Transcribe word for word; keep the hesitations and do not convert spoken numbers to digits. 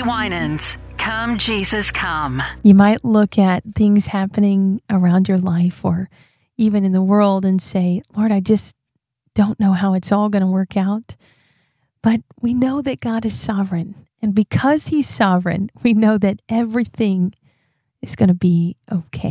Winans, Come Jesus Come. You might look at things happening around your life or even in the world and say, Lord, I just don't know how it's all going to work out. But we know that God is sovereign. And because he's sovereign, we know that everything is going to be okay.